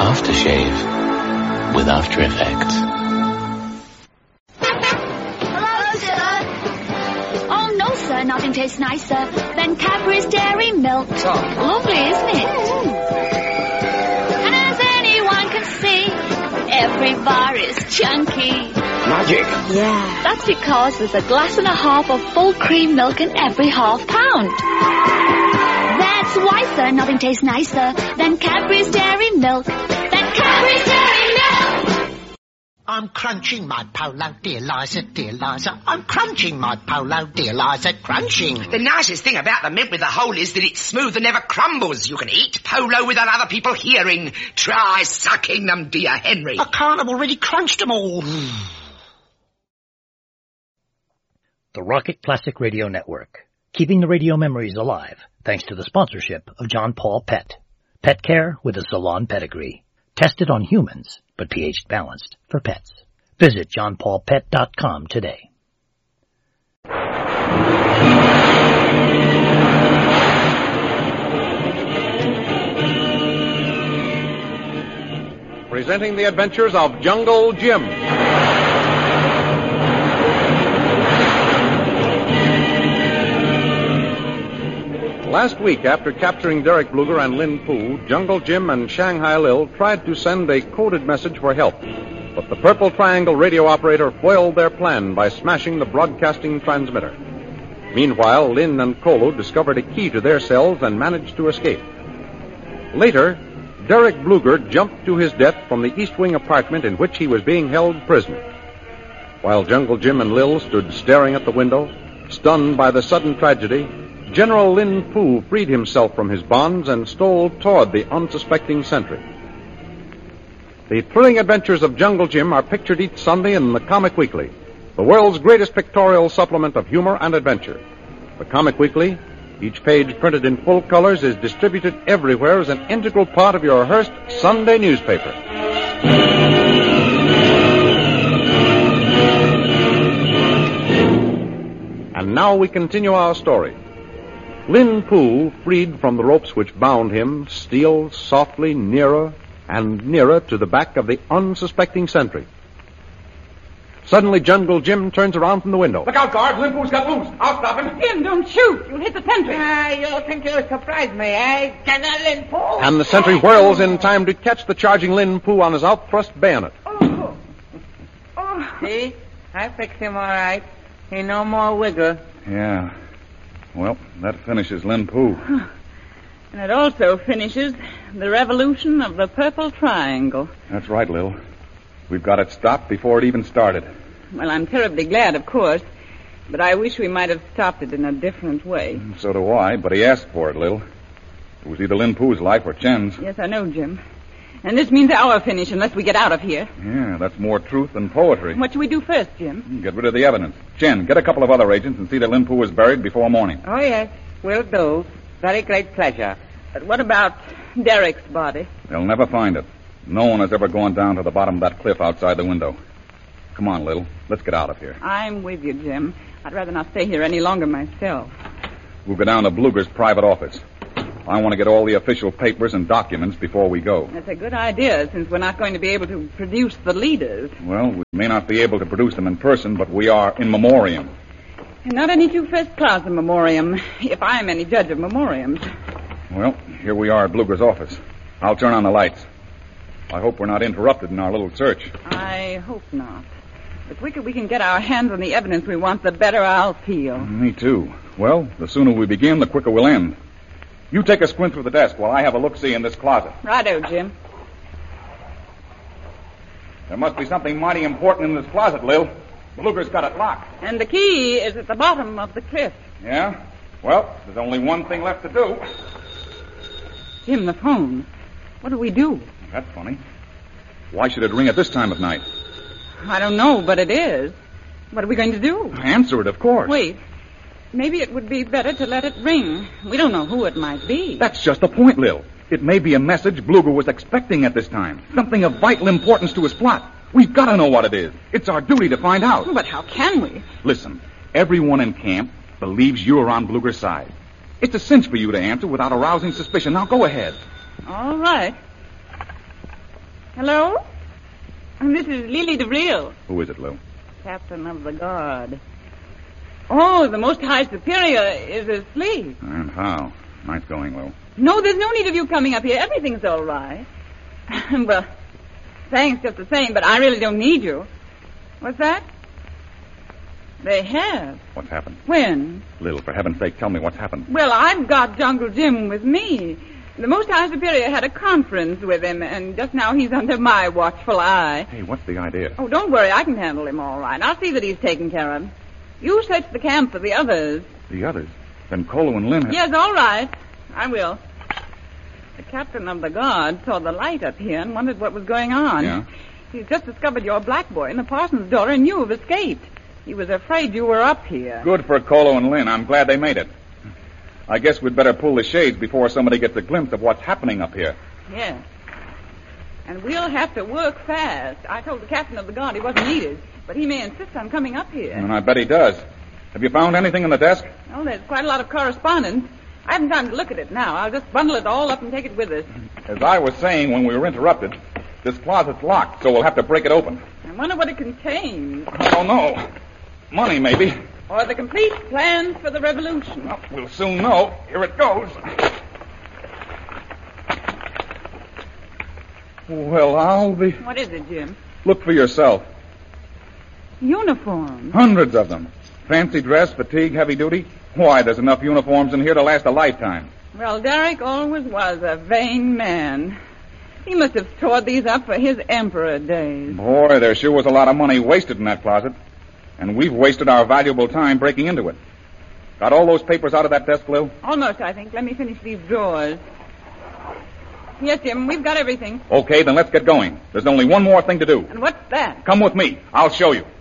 aftershave with After Effects. Hello, sir. Oh, no, sir. Nothing tastes nicer than Cadbury's Dairy Milk. Oh. Lovely, isn't it? And as anyone can see, every bar is chunky. Magic. Yeah. That's because there's a glass and a half of full cream milk in every half pound. That's why, sir, nothing tastes nicer than Cadbury's Dairy Milk. Cadbury's Dairy Milk! I'm crunching my polo, dear Liza. I'm crunching my polo, dear Liza, crunching. The nicest thing about the milk with the hole is that it's smooth and never crumbles. You can eat polo without other people hearing. Try sucking them, dear Henry. I can't, I've already crunched them all. The Rocket Classic Radio Network, keeping the radio memories alive, thanks to the sponsorship of John Paul Pet. Pet care with a salon pedigree. Tested on humans, but pH balanced for pets. Visit johnpaulpet.com today. Presenting the adventures of Jungle Jim. Last week, after capturing Derek Bluger and Lin Poo, Jungle Jim and Shanghai Lil tried to send a coded message for help. But the Purple Triangle radio operator foiled their plan by smashing the broadcasting transmitter. Meanwhile, Lin and Kolo discovered a key to their cells and managed to escape. Later, Derek Bluger jumped to his death from the East Wing apartment in which he was being held prisoner. While Jungle Jim and Lil stood staring at the window, stunned by the sudden tragedy, General Lin Poo freed himself from his bonds and stole toward the unsuspecting sentry. The thrilling adventures of Jungle Jim are pictured each Sunday in the Comic Weekly, the world's greatest pictorial supplement of humor and adventure. The Comic Weekly, each page printed in full colors, is distributed everywhere as an integral part of your Hearst Sunday newspaper. And now we continue our story. Lin Poo, freed from the ropes which bound him, steals softly nearer and nearer to the back of the unsuspecting sentry. Suddenly, Jungle Jim turns around from the window. Look out, guard. Lin Poo's got loose. I'll stop him. Jim, don't shoot. You'll hit the sentry. You think you'll surprise me, eh? General Lin Poo? And the sentry whirls in time to catch the charging Lin Poo on his outthrust bayonet. Oh. See? I fixed him all right. He no more wiggle. Yeah. Well, that finishes Lin Poo. And it also finishes the revolution of the Purple Triangle. That's right, Lil. We've got it stopped before it even started. Well, I'm terribly glad, of course, but I wish we might have stopped it in a different way. So do I, but he asked for it, Lil. It was either Lin Poo's life or Chen's. Yes, I know, Jim. And this means our finish unless we get out of here. Yeah, that's more truth than poetry. What should we do first, Jim? Get rid of the evidence. Chen, get a couple of other agents and see that Lin Poo is buried before morning. Oh, yes. Will do. Very great pleasure. But what about Derek's body? They'll never find it. No one has ever gone down to the bottom of that cliff outside the window. Come on, Lil. Let's get out of here. I'm with you, Jim. I'd rather not stay here any longer myself. We'll go down to Bluger's private office. I want to get all the official papers and documents before we go. That's a good idea, since we're not going to be able to produce the leaders. Well, we may not be able to produce them in person, but we are in memoriam. And not any too first class in memoriam, if I'm any judge of memoriams. Well, here we are at Bluger's office. I'll turn on the lights. I hope we're not interrupted in our little search. I hope not. The quicker we can get our hands on the evidence we want, the better I'll feel. Me too. Well, the sooner we begin, the quicker we'll end. You take a squint through the desk while I have a look-see in this closet. Righto, Jim. There must be something mighty important in this closet, Lil. Bluger's got it locked. And the key is at the bottom of the cliff. Yeah? Well, there's only one thing left to do. Jim, the phone. What do we do? That's funny. Why should it ring at this time of night? I don't know, but it is. What are we going to do? Answer it, of course. Wait. Maybe it would be better to let it ring. We don't know who it might be. That's just the point, Lil. It may be a message Bluger was expecting at this time. Something of vital importance to his plot. We've got to know what it is. It's our duty to find out. But how can we? Listen, everyone in camp believes you're on Bluger's side. It's a cinch for you to answer without arousing suspicion. Now go ahead. All right. Hello? This is Lily DeVril, Who is it, Lou? captain of the guard. Oh, the Most High Superior is asleep. And how? Nice going, Lou. No, there's no need of you coming up here. Everything's all right. Well, thanks just the same, but I really don't need you. What's that? They have. What's happened? When? Lil, for heaven's sake, tell me what's happened. Well, I've got Jungle Jim with me. The Most High Superior had a conference with him, and just now he's under my watchful eye. Hey, what's the idea? Oh, don't worry. I can handle him all right. I'll see that he's taken care of. You search the camp for the others. The others? Then Colo and Lynn have... Yes, all right. I will. The captain of the guard saw the light up here and wondered what was going on. Yeah? He's just discovered your black boy in the parson's daughter, and you have escaped. He was afraid you were up here. Good for Colo and Lynn. I'm glad they made it. I guess we'd better pull the shades before somebody gets a glimpse of what's happening up here. Yes. And we'll have to work fast. I told the captain of the guard he wasn't needed, but he may insist on coming up here. And I bet he does. Have you found anything in the desk? Well, there's quite a lot of correspondence. I haven't time to look at it now. I'll just bundle it all up and take it with us. As I was saying when we were interrupted, this closet's locked, so we'll have to break it open. I wonder what it contains. I don't know. Money, maybe. Or the complete plans for the revolution. Well, we'll soon know. Here it goes. Well, I'll be... What is it, Jim? Look for yourself. Uniforms. Hundreds of them. Fancy dress, fatigue, heavy duty. Why, there's enough uniforms in here to last a lifetime. Well, Derek always was a vain man. He must have stored these up for his emperor days. Boy, there sure was a lot of money wasted in that closet. And we've wasted our valuable time breaking into it. Got all those papers out of that desk, Lou? Almost, I think. Let me finish these drawers. Yes, Jim, we've got everything. Okay, then let's get going. There's only one more thing to do. And what's that? Come with me. I'll show you.